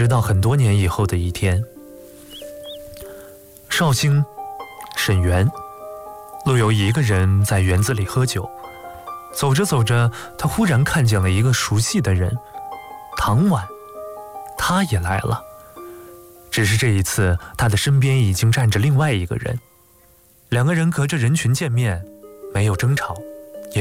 直到很多年以后的一天，绍兴、沈园，陆游一个人在园子里喝酒，走着走着，他忽然看见了一个熟悉的人，唐婉，他也来了。只是这一次，他的身边已经站着另外一个人，两个人隔着人群见面，没有争吵，